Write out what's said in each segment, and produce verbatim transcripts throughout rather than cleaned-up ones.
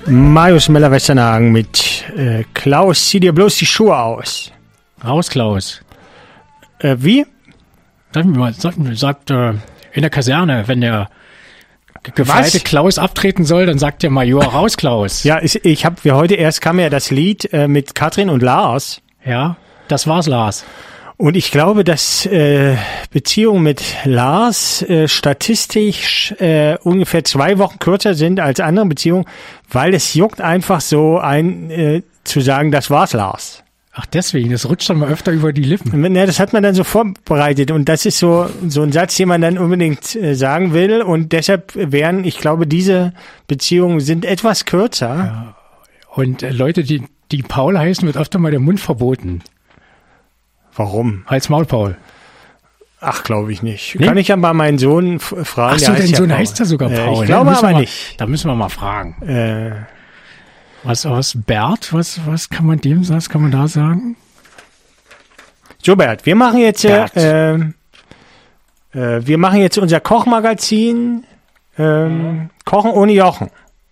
Marius Müller-Westernhagen mit äh, Klaus, zieh dir bloß die Schuhe aus. Raus, Klaus. Äh, wie? Sag mir mal, sag, sagt äh, in der Kaserne, wenn der gefreite Klaus abtreten soll, dann sagt der Major, raus, Klaus. Ja, ich, ich habe, wir heute erst kam ja das Lied äh, mit Katrin und Lars. Ja, das war's, Lars. Und ich glaube, dass äh, Beziehungen mit Lars äh, statistisch äh, ungefähr zwei Wochen kürzer sind als andere Beziehungen, weil es juckt einfach so ein, äh, zu sagen, das war's, Lars. Ach, deswegen, das rutscht dann mal öfter über die Lippen. Ja, das hat man dann so vorbereitet und das ist so so ein Satz, den man dann unbedingt äh, sagen will und deshalb wären, ich glaube, diese Beziehungen sind etwas kürzer. Ja. Und äh, Leute, die die Paul heißen, wird öfter mal der Mund verboten. Warum? Als Maul-Paul. Ach, glaube ich nicht. Nee? Kann ich ja mal meinen Sohn f- fragen. Ach so, dein ja Sohn Paul. heißt ja sogar Paul. Äh, ich glaube aber aber mal, nicht. Da müssen wir mal fragen. Äh, Was aus Bert? Was was kann man dem was kann man da sagen? so, Bert, wir machen jetzt Bert. äh, äh, wir machen jetzt unser Kochmagazin ähm, Kochen ohne Jochen.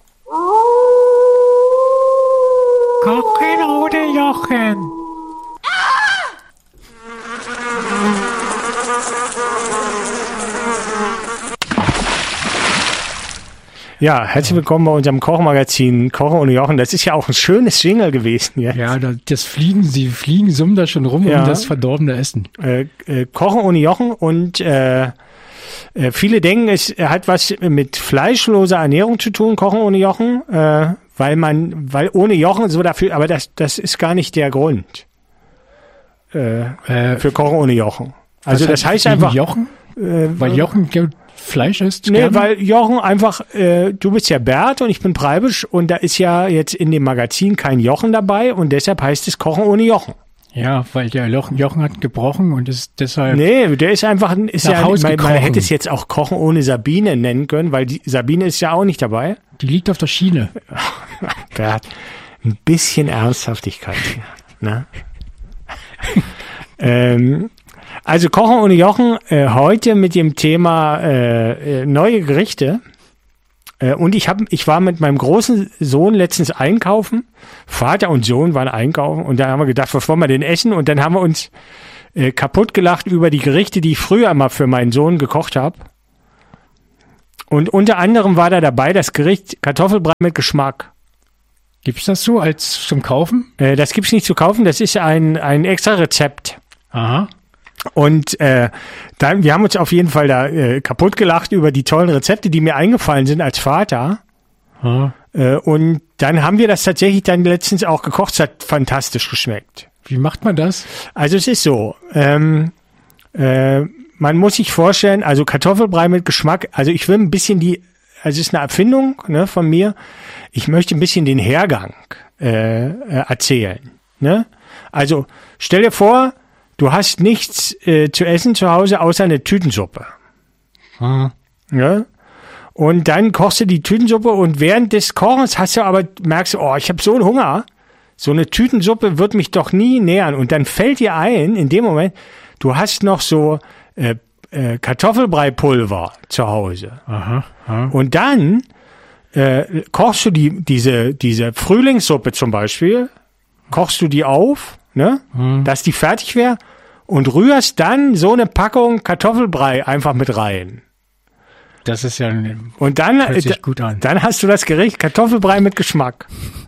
Kochen ohne Jochen. Ja, herzlich willkommen bei unserem Kochmagazin Kochen ohne Jochen. Das ist ja auch ein schönes Jingle gewesen jetzt. Ja, da, das Fliegen, sie fliegen, summen da schon rum Ja. um das verdorbene Essen. Äh, äh, Kochen ohne Jochen und äh, äh, viele denken, es hat was mit fleischloser Ernährung zu tun, Kochen ohne Jochen, äh, weil man, weil ohne Jochen so dafür, aber das, das ist gar nicht der Grund äh, Äh, für Kochen ohne Jochen. Also das heißt wegen einfach, Jochen, äh, weil Jochen ge- Fleisch isst. nee, gerne? weil Jochen einfach, äh, du bist ja Bert und ich bin Preibisch und da ist ja jetzt in dem Magazin kein Jochen dabei und deshalb heißt es Kochen ohne Jochen. Ja, weil der Jochen, Jochen hat gebrochen und ist deshalb. Nee, der ist einfach, ist Nach ja, Haus man, man gekrochen. hätte es jetzt auch Kochen ohne Sabine nennen können, weil die Sabine ist ja auch nicht dabei. Die liegt auf der Schiene. Bert, ein bisschen Ernsthaftigkeit hier, ne? ähm, also Kochen ohne Jochen, äh, heute mit dem Thema äh, äh, neue Gerichte. Äh, und ich hab, ich war mit meinem großen Sohn letztens einkaufen. Vater und Sohn waren einkaufen und da haben wir gedacht, was wollen wir denn essen? Und dann haben wir uns äh, kaputt gelacht über die Gerichte, die ich früher mal für meinen Sohn gekocht habe. Und unter anderem war da dabei das Gericht Kartoffelbrei mit Geschmack. Gibt's das so als zum Kaufen? Äh, das gibt's nicht zu kaufen, das ist ein, ein extra Rezept. Aha. Und äh, dann, wir haben uns auf jeden Fall da äh, kaputt gelacht über die tollen Rezepte, die mir eingefallen sind als Vater. Ja. Äh, und dann haben wir das tatsächlich dann letztens auch gekocht. Es hat fantastisch geschmeckt. Wie macht man das? Also es ist so, ähm, äh, man muss sich vorstellen, also Kartoffelbrei mit Geschmack, also ich will ein bisschen die, also es ist eine Erfindung, ne, von mir, ich möchte ein bisschen den Hergang äh, äh, erzählen. Ne? Also stell dir vor, du hast nichts äh, zu essen zu Hause außer eine Tütensuppe. Ah. Ja? Und dann kochst du die Tütensuppe und während des Kochens hast du aber, merkst du, oh, ich habe so einen Hunger. So eine Tütensuppe wird mich doch nie nähern. Und dann fällt dir ein, in dem Moment, du hast noch so äh, äh, Kartoffelbreipulver zu Hause. Aha. Aha. Und dann äh, kochst du die, diese, diese Frühlingssuppe zum Beispiel, kochst du die auf, ne, Hm. dass die fertig wäre und rührst dann so eine Packung Kartoffelbrei einfach mit rein. Das ist ja Und dann, hört sich äh, gut an. dann hast du das Gericht Kartoffelbrei mit Geschmack.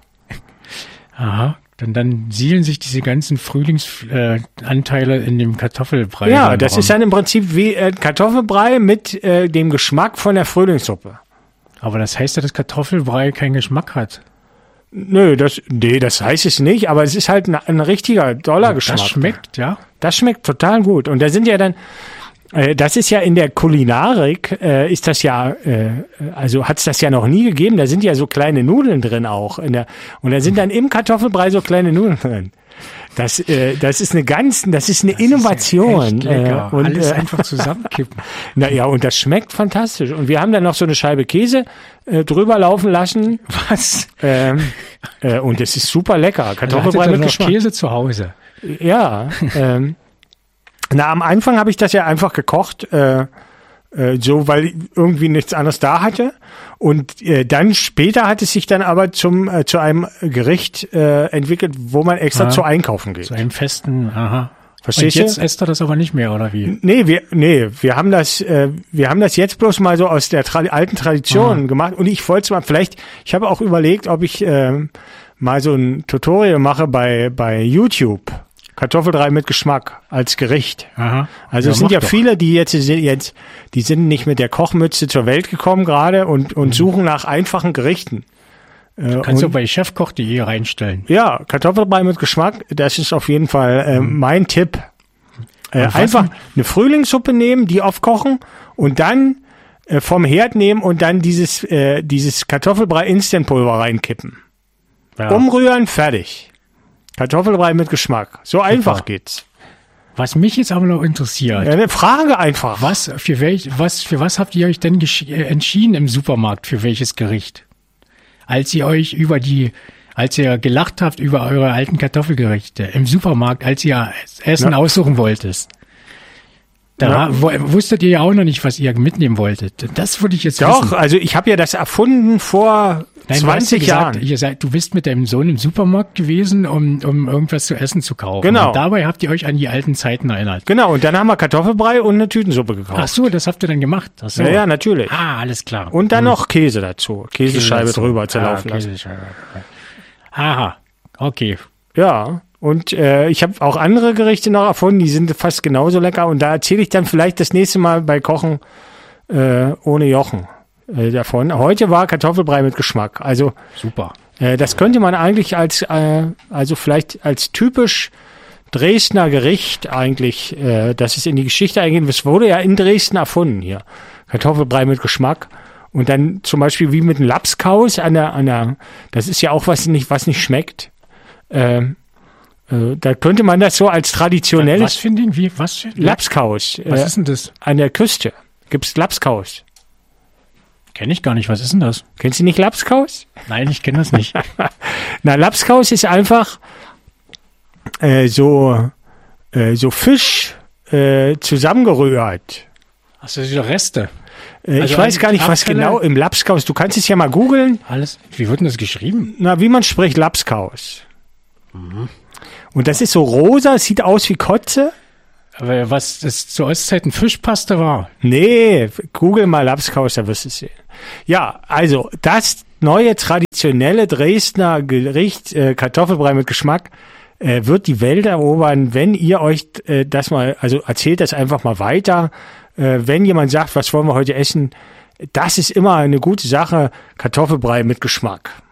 Aha. Dann, dann siedeln sich diese ganzen Frühlingsanteile äh, Anteile in dem Kartoffelbrei. Ja, dann das rum. ist dann im Prinzip wie äh, Kartoffelbrei mit äh, dem Geschmack von der Frühlingssuppe. Aber das heißt ja, dass Kartoffelbrei keinen Geschmack hat. Nö, das, nee, das heißt es nicht, aber es ist halt ein, ein richtiger Dollargeschmack. Das schmeckt, ja. Das schmeckt total gut. Und da sind ja dann, äh, das ist ja in der Kulinarik, äh, ist das ja, äh, also hat es das ja noch nie gegeben. Da sind ja so kleine Nudeln drin auch. In der, und da sind dann im Kartoffelbrei so kleine Nudeln drin. Das, äh, das ist eine ganz, das ist eine Das Innovation. Ist ja echt lecker. Äh, und, Alles äh, einfach zusammenkippen. na ja, und das schmeckt fantastisch. Und wir haben dann noch so eine Scheibe Käse äh, drüber laufen lassen. Was? Ähm, äh, und es ist super lecker. Also Kartoffelbrei hattet ihr mit noch Geschmack. Käse zu Hause. Ja. ähm, na, am Anfang habe ich das ja einfach gekocht. Äh, äh, so, weil ich irgendwie nichts anderes da hatte. Und äh, dann später hat es sich dann aber zum äh, zu einem Gericht äh, entwickelt, wo man extra Ah, zu einkaufen geht. Zu einem festen, aha. Verstehst Und jetzt du? esst er das aber nicht mehr, oder wie? Nee, wir nee, wir haben das äh, wir haben das jetzt bloß mal so aus der Tra- alten Tradition Aha. gemacht und ich wollte es mal vielleicht, ich habe auch überlegt, ob ich äh, mal so ein Tutorial mache bei bei YouTube. Kartoffelbrei mit Geschmack als Gericht. Aha. Also Ja, es sind mach ja doch. viele, die jetzt, sind jetzt die sind nicht mit der Kochmütze zur Welt gekommen gerade und und suchen nach einfachen Gerichten. Äh, Kannst du und, bei chefkoch punkt de reinstellen. ja, Kartoffelbrei mit Geschmack, das ist auf jeden Fall äh, mein Tipp. Äh, Und was- einfach eine Frühlingssuppe nehmen, die aufkochen und dann äh, vom Herd nehmen und dann dieses äh, dieses Kartoffelbrei-Instantpulver reinkippen. Ja. Umrühren, fertig. Kartoffelbrei mit Geschmack. So einfach geht's. Was mich jetzt aber noch interessiert, Ja, eine Frage einfach. was für welch, was für was habt ihr euch denn gesch- äh, entschieden im Supermarkt für welches Gericht? Als ihr euch über die, als ihr gelacht habt über eure alten Kartoffelgerichte im Supermarkt, als ihr Essen Ja. aussuchen wolltest. Da Ja. wo, wusstet ihr ja auch noch nicht, was ihr mitnehmen wolltet. Das würde ich jetzt Doch, wissen. also ich habe ja das erfunden vor Nein, du hast ja zwanzig gesagt, Jahren. Ihr seid, du bist mit deinem Sohn im Supermarkt gewesen, um, um irgendwas zu essen zu kaufen. Genau. Und dabei habt ihr euch an die alten Zeiten erinnert. Genau, und dann haben wir Kartoffelbrei und eine Tütensuppe gekauft. Ach so, das habt ihr dann gemacht. Ach so. Ja, ja, natürlich. Ah, alles klar. Und dann noch Käse dazu. Käsescheibe dazu. drüber zerlaufen ah, lassen. Käsescheibe. Aha, okay. Ja, und äh, ich habe auch andere Gerichte noch erfunden, die sind fast genauso lecker. Und da erzähle ich dann vielleicht das nächste Mal bei Kochen äh, ohne Jochen äh, davon. Heute war Kartoffelbrei mit Geschmack. Also Super. äh, das könnte man eigentlich als, äh, also vielleicht als typisch Dresdner Gericht eigentlich, äh, dass es in die Geschichte eingeht. Es wurde ja in Dresden erfunden hier. Kartoffelbrei mit Geschmack. Und dann zum Beispiel wie mit einem Lapskaus an der, an der, das ist ja auch was nicht, was nicht schmeckt. Ähm, äh, da könnte man das so als Was traditionelles für ein Ding? Wie, was für Lapskaus. Was Äh, ist denn das? an der Küste gibt's Lapskaus. Kenne ich gar nicht. Was ist denn das? Kennst du nicht Lapskaus? Nein, ich kenne das nicht. Na, Lapskaus ist einfach äh, so, äh, so Fisch äh, zusammengerührt. Achso, diese Reste. Äh, Also ich weiß ein gar nicht, was Abfälle? genau im Lapskaus, du kannst es ja mal googeln, Alles. Wie wird denn das geschrieben? na, wie man spricht Lapskaus. Mhm. Und das ist so rosa, es sieht aus wie Kotze. Aber was das zur Ostzeiten Fischpaste war. Nee, google mal Lapskaus, da wirst du es sehen. Ja, also das neue traditionelle Dresdner Gericht, äh, Kartoffelbrei mit Geschmack, äh, wird die Welt erobern, wenn ihr euch äh, das mal, also erzählt das einfach mal weiter. Äh, wenn jemand sagt, was wollen wir heute essen, das ist immer eine gute Sache, Kartoffelbrei mit Geschmack.